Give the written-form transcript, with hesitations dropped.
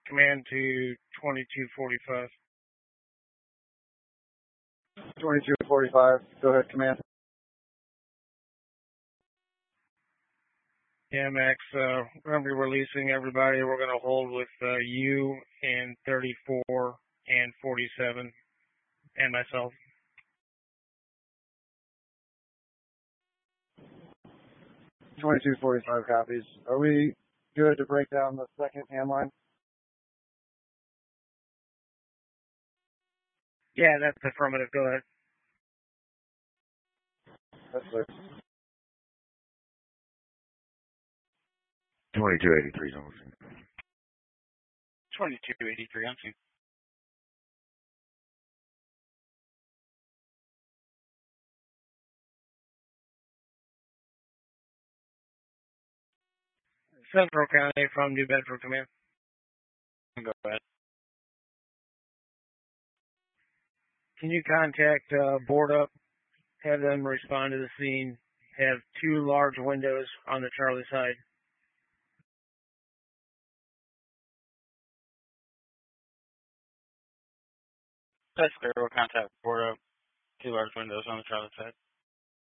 Command to 2245. 2245. Go ahead, command. Yeah, Max, we're going to be releasing everybody. We're going to hold with you and 34 and 47 and myself. 2245 copies. Are we good to break down the second hand line? Yeah, that's affirmative. Go ahead. That's clear. 2283 on scene. 2283 on scene. Central County from New Bedford, Command. Go ahead. Can you contact Board Up, have them respond to the scene, have 2 large windows on the Charlie side? That's clear. We'll contact Board Up. 2 large windows on the Charlie side.